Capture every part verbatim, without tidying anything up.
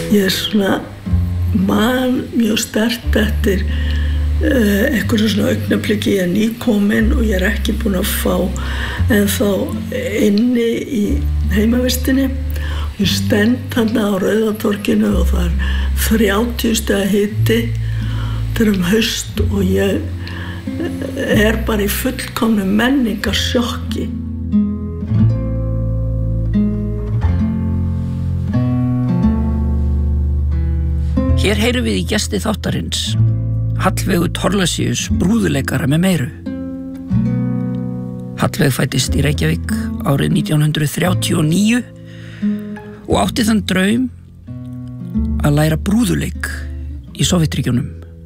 Ég er svona man mjög sterkt eftir uh, einhverju svona augnabliki. Ég er nýkomin og ég er ekki búin að fá ennþá inni í heimavistinni. Ég stend þarna á Rauðatorginu og það er þrjátíu stiga hiti. Þetta er um haust og ég er bara í fullkomnu menningarsjokki. Hér heyrum við í gesti þáttarins Hallveigu Thorlacius brúðuleikara með meiru. Hallveig fæddist í Reykjavík árið nítján hundruð þrjátíu og níu og átti þann draum að læra brúðuleik í Sovétríkjunum.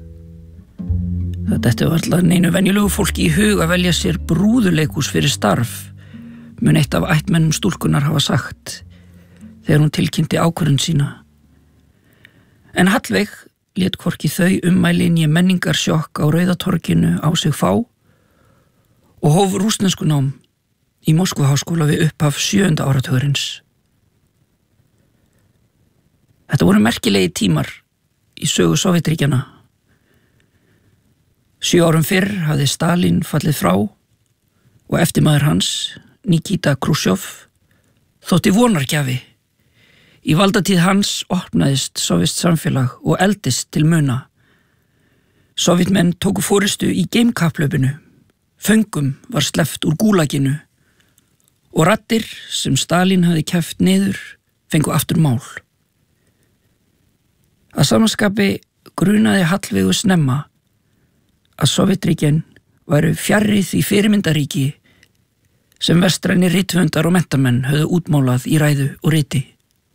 Þetta var alltaf neinu venjulegu fólki í hug að velja sér brúðuleikhús fyrir starf, mun eitt af ættmennum stúlkunnar hafa sagt þegar hún tilkynnti ákvörðun sína. En Hallveig lét hvorki þau ummæli né menningarsjokk á Rauðatorginu á sig fá og hóf rússneskunám í Moskvuháskóla við upphaf sjöunda áratugurins. Þetta voru merkilegi tímar í sögu Sovétríkjanna. Sjö árum fyrr hafði Stalin fallið frá og eftirmaður hans, Nikita Khrushchev, þótti vonargjafi. Í valdatíð hans opnaðist sovést samfélag og eldist til muna. Sovétmenn tóku forystu í geimkapphlaupinu, föngum var sleppt úr gúlaginu og raddir sem Stalin hafði keppt niður fengu aftur mál. Að samanskapi grunaði Hallveigu snemma að Sovétríkin væru fjarri því fyrirmyndaríki sem vestrænir rithöfundar og menntamenn höfðu útmálað í ræðu og riti.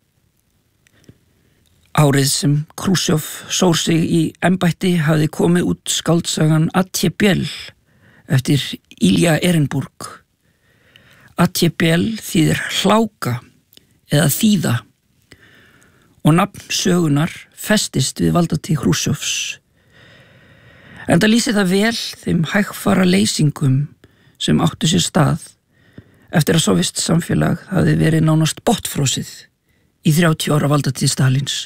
Árið sem Khrushchev sór sig í embætti hafði komið út skáldsagan Atjebel eftir Ilja Ehrenburg. Atjebel þýðir hláka eða þýða og nafn sögunar festist við valdatíð Khrushchevs. Enda lýsir það vel þeim hægfara leysingum sem áttu sér stað eftir að sovést samfélag hafði verið nánast botnfrosið í þrjátíu ára valdatíð Stalins.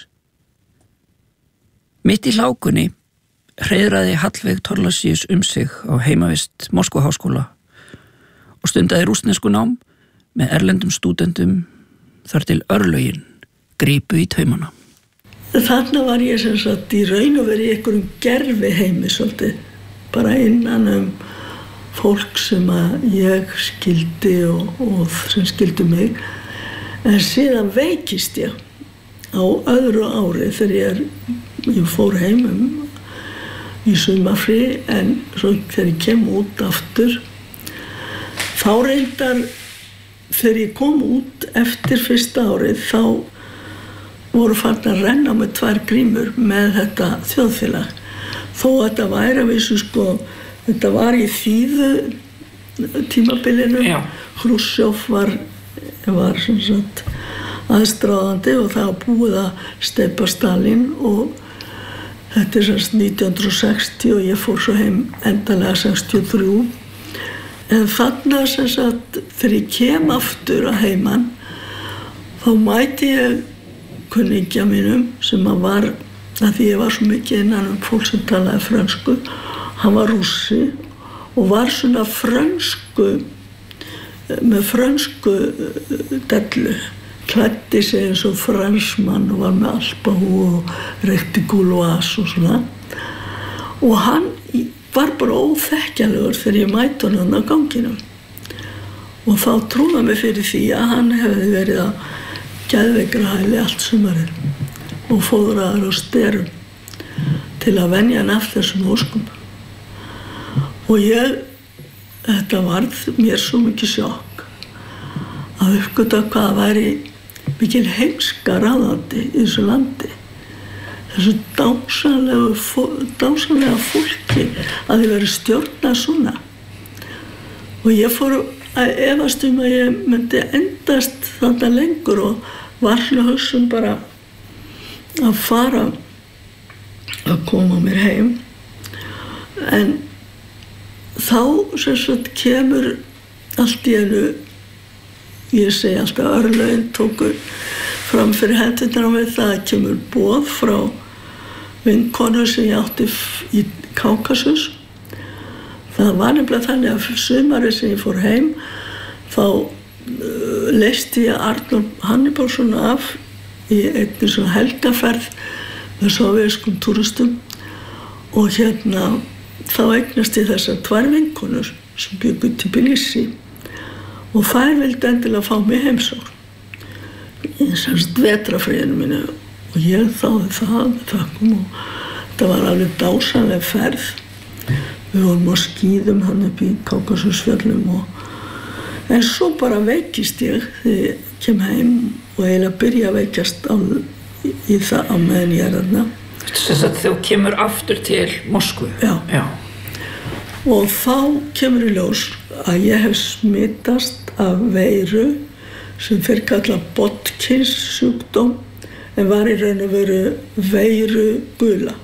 Mitt í hlákunni hreiðraði Hallveig Thorlacius um sig á heimavist Moskvuháskóla og stundaði rússneskunám með erlendum stúdentum þar til örlögin gripu í taumana. Þarna var ég sem sagt í raun og verið í einhverjum gerviheimi svolítið, bara innan um fólk sem að ég skildi og, og sem skildi mig. En síðan veikist ég á öðru ári þegar ég, er, ég fór heimum í sumarfrí, en svo þegar ég kem út aftur, þá reyndar þegar ég kom út eftir fyrsta árið, þá voru farin að renna með tvær grímur með þetta þjóðfélag. Þó að þetta væri að vissu sko, þetta var í þýðu tímabilinu. Já. Khrushchev var, var sem sagt aðstráðandi og það var búið að steypa Stalin og þetta er sem sagt nítján hundruð sextíu og ég fór svo heim endanlega sextíu og þrjú. En þarna sem sagt þegar ég kem aftur að heiman, þá mæti ég kunningja mínum sem að var, að því ég var svo mikið innan um fólk sem talaði frönsku, hann var rússi og var svona frönsku, með frönsku dellu, klæddi sig eins og fransmann og var með alpahú og reykti gúlóas og svona. Og hann var bara óþekkjanlegur þegar ég mæti honum á ganginum. Og þá trúði hann mig fyrir því að hann hefði verið að geðveikrahæli allt sumarið og fóðraður á sterum til að venja hann af þessum óskum. Og ég, þetta varð mér svo mikið sjokk að uppgöta hvað væri mikil heimska ráðandi í þessu landi. Þessu dásamlega, dásamlega fólki að þið verið stjórnað svona. Og ég fór að efast um að ég myndi endast þarna lengur og var svona hugsun bara að fara að koma mér heim. En þá sem sagt kemur allt í einu, ég segi alltaf örlögin tóku fram fyrir hendurnar á mig, það kemur boð frá vinkonu sem ég átti í Kákasus. Það var nefnilega þannig að sumarið sem ég fór heim þá uh, leysti ég Arnór Hannibalsson af í einni svona helgaferð með sovéskum túristum og hérna þá eignast ég þessar tvær vinkonur sem byggu til Tbilisi og þær vildi endilega fá mig heimsókn í semst vetrarfríinu mínu og ég þáði það með þakkum og þetta var alveg dásamleg ferð. Við vorum á skíðum hann upp í Kákasusfjöllum og en svo bara veikist ég þegar ég kem heim og eiginlega byrja að veikjast á, í, í það á meðan ég er þarna. Þess að þú kemur aftur til Moskvu? Já. Já. Og þá kemur í ljós að ég hef smitast af veiru sem fyrir kalla Bodkins sjúkdóm en var í raun og veru veiru gula.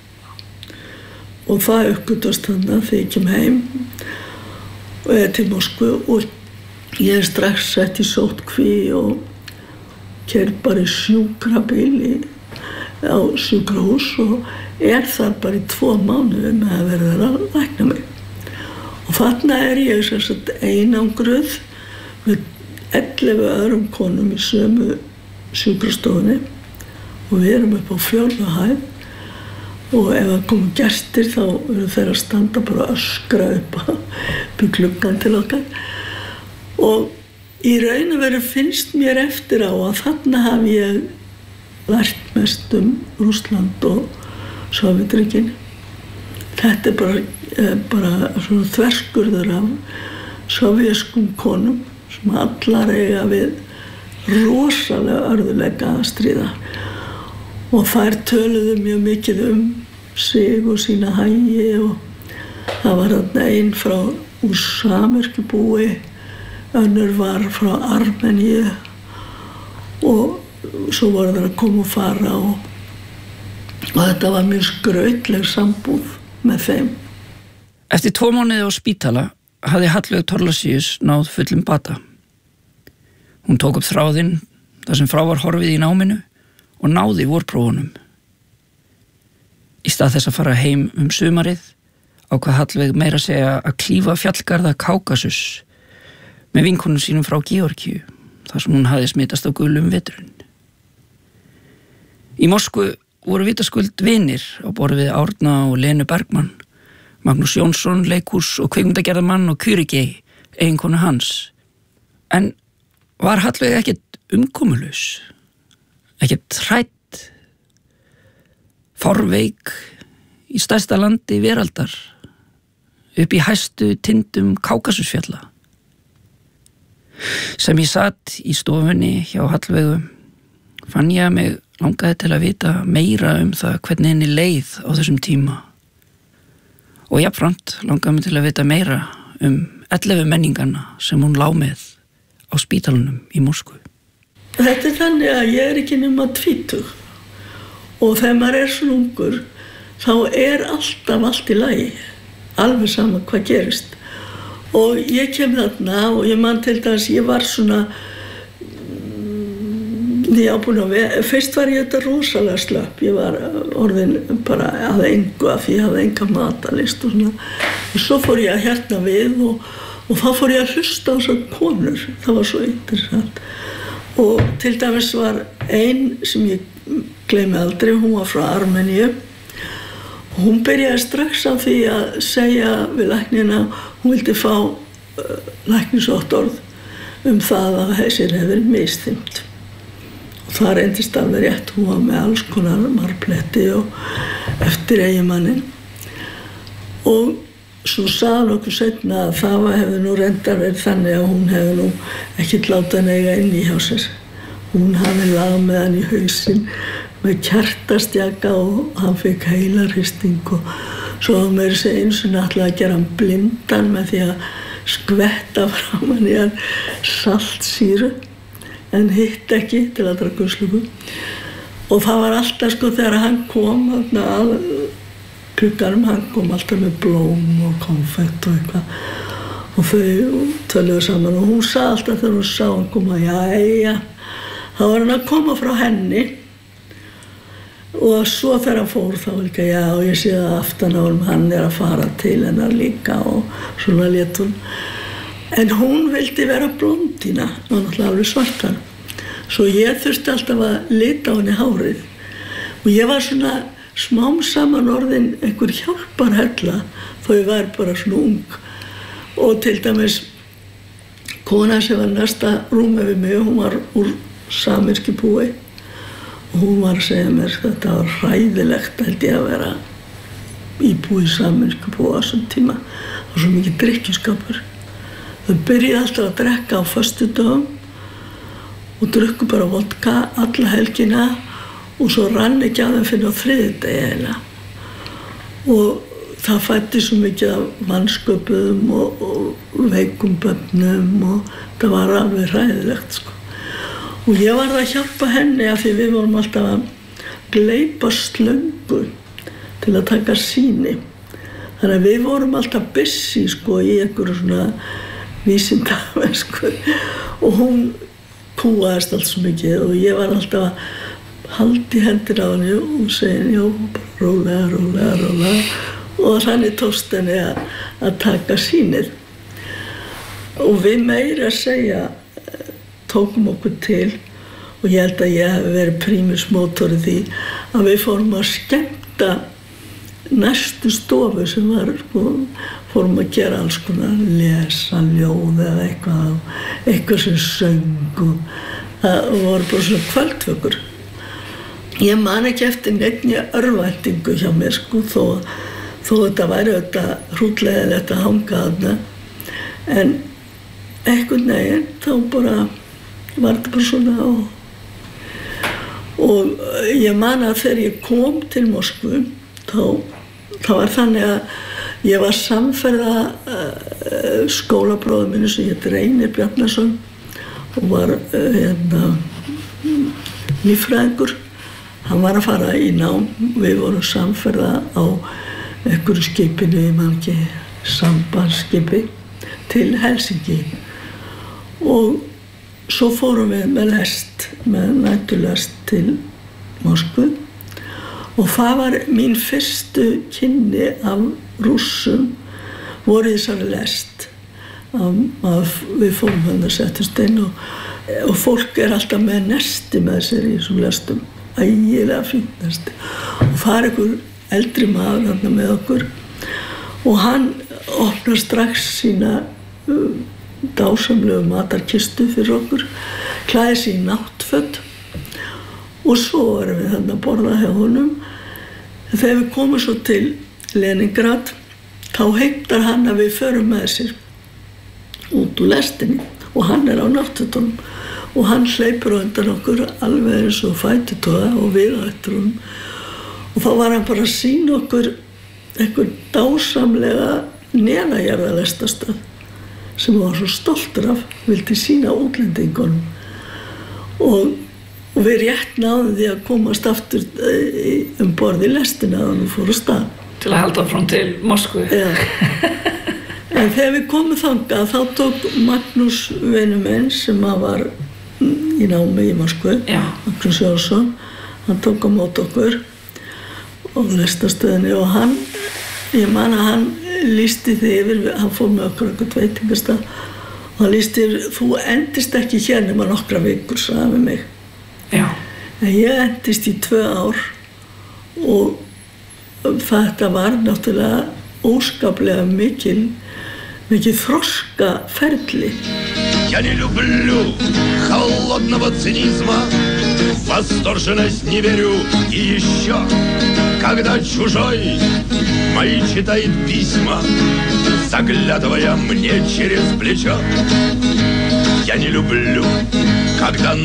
Og það uppgötvast þannig þegar ég kem heim og er til Moskvu og ég er strax sett í sóttkví og keyrð bara í sjúkrabíl á sjúkrahús og er þar bara í tvo mánuði með að verða að lækna mig. Og þarna er ég sem sagt einangruð með ellefu öðrum konum í sömu sjúkrastofunni og við erum upp á fjórðu hæð og ef það komu gestir þá eru þeir að standa bara að öskra upp upp í gluggann til okkar og í raun og veru finnst mér eftir á að þarna hafi ég lært mest um Rússland og Sovétríkin. Þetta er bara, bara svona þverskurður af sovéskum konum sem allar eiga við rosalega örðuleika að stríða og þær töluðu mjög mikið um sig og sína hagi og það var þarna einn frá úr Samyrkjubúi, önnur var frá Armeníu og svo voru þær að koma og fara og, og þetta var mjög skrautleg sambúð með þeim. Eftir tvo mánuði á spítala hafði Hallveig Thorlacius náð fullum bata. Hún tók upp þráðinn þar sem frá var horfið í náminu og náði vorprófunum. Í stað þess að fara heim um sumarið ákvað Hallveig meira að segja að klífa fjallgarða Kákasus með vinkonum sínum frá Georgíu þar sem hún hafði smitast á gulum veturinn. Í Moskvu voru vitaskuld vinir á borð við Árna og Lenu Bergmann, Magnús Jónsson, leikhús og kvikmyndagerðarmann og Kyriegei, eiginkonu hans. En var Hallveig ekkert umkomulaus? Ekkert hrædd, forveik í stærsta landi veraldar, upp í hæstu tindum Kákasusfjalla. Sem ég satt í stofunni hjá Hallveigu, fann ég að mig langaði til að vita meira um það hvernig henni leið á þessum tíma. Og jafnframt langaði mig til að vita meira um ellefu menningarna sem hún lá með á spítalunum í Moskvu. Þetta er þannig að ég er ekki nema tvítug og þegar maður er svona ungur þá er alltaf allt í lagi, alveg sama hvað gerist. Og ég kem þarna og ég man til þess að ég var svona, ég ábúin að vera, fyrst var ég þetta rosalega slöpp, ég var orðin bara að engu af því ég hafði enga matarlyst og svona. Og svo fór ég að hérna við og, og þá fór ég að hlusta á þessar konur, það var svo interessant. Og til dæmis var ein sem ég gleymi aldrei, hún var frá Armeníu og hún byrjaði strax á því að segja við læknina, hún vildi fá uh, læknisvottorð um það að þessir hefði verið misþyrmt. Og það reyndist alveg rétt, hún var með alls konar marbletti og eftir eiginmanninn. Og svo sagði okkur seinna að það hefði nú reyndar verið þannig að hún hefði nú ekkert látað hann eiga inni hjá sér. Hún hafði lagað með hann í hausinn með kertastjaka og hann fekk heilarhristing og svo var meira að segja eins og náttúrulega að gera hann blindan með því að skvetta framan í hann saltsýru en hitt ekki til allra guðslöku. Og það var alltaf sko þegar hann kom þarna að klukkanum, hann kom alltaf með blóm og konfekt og eitthvað og þau töluðu saman og hún sagði alltaf þegar hún sá hann koma, jæja, þá var hann að koma frá henni og svo þegar hann fór þá líka, já, ég sé það aftan á honum, hann er að fara til hennar líka og svona lét hún. En hún vildi vera blondína, var náttúrulega alveg svartan. Svo ég þurfti alltaf að lita á henni hárið. Og ég var svona smám saman orðin einhver hjálparhella þó ég var bara svona ung. Og til dæmis kona sem var næsta rúmi við mig, hún var úr samerski búi. Og hún var að segja mér að þetta var hræðilegt held ég að vera íbúi samerski búi á þessum tíma. Það var svo mikið drykkjuskapur. Þau byrjuði alltaf að drekka á föstudögum og drukku bara vodka alla helgina og svo rann ekki að þeim fyrir á þriðjudegi eiginlega. Og það fætti svo mikið af vansköpuðum og, og veikum börnum og það var alveg hræðilegt sko. Og ég var að hjálpa henni af því við vorum alltaf að gleypa slöngu til að taka sýni. Þannig að við vorum alltaf busy sko í einhverju svona vísindamennsku og hún kúaðist allt svo mikið og ég var alltaf að halda í hendur á henni og segja já, bara rólega, rólega, rólega og þannig tókst henni að, að taka sýnið. Og við meira að segja tókum okkur til og ég held að ég hef verið prímusmótor í því að við fórum að skemmta næstu stofu sem var, sko, fórum að gera alls konar, lesa ljóð eða eitthvað, eitthvað sem söng og það voru bara svona kvöldvökur. Ég man ekki eftir neinni örvæntingu hjá mér, sko, þó, þó þetta væri þetta hrútleiðilegt að hanga þarna, en einhvern veginn þá bara var þetta bara svona og, og ég man að þegar ég kom til Moskvu þá, þá var þannig að ég var samferða uh, skólabróður minni sem hét Reynir Bjarnason og var uh, hérna líffræðingur. Hann var að fara í nám, við vorum samferða á einhverju skipinu, ég man ekki, sambandsskipi til Helsinki og svo fórum við með lest, með næturlest til Moskvu og það var mín fyrstu kynni af Rússum voru í þessari lest. Að, að við fórum hann að settast inn og, og fólk er alltaf með nesti með sér í þessum lestum, ægilega fínt nesti. Og það er einhver eldri maður hann með okkur og hann opnar strax sína uh, dásamlegu matarkistu fyrir okkur, klæði sig í náttföt og svo erum við þarna að borða hjá honum. Þegar við komum svo til Leningrad þá heimtar hann að við förum með sér út úr lestinni og hann er á náttfötunum og hann hleypur á undan okkur alveg eins og fætutoga og við á eftir honum og þá var hann bara að sýna okkur einhver dásamlega neðanjarðarlestastöð sem hann var svo stoltur af, vildi sýna útlendingunum og, og við rétt náðum því að komast aftur um borð í lestina og hann fór á stað. Til að halda frá til Moskvu. Já. En þegar við komum þangað þá tók Magnús vinur minn sem var í námi í Moskvu, Magnús Jónsson, hann tók á móti okkur og lestastöðinni og hann, ég man að hann lýsti því yfir, hann fór með okkur eitthvað veitingastað og hann lýsti yfir, þú endist ekki hér nema nokkra vikur, sagði við mig. Já. En ég endist í tvö ár og þetta var náttúrulega óskaplega mikil, mikil þroska ferli. Я не люблю холодного цинизма, в восторженность не верю и еще, когда чужой мои читает письма, заглядывая мне через плечо. Я не люблю, когда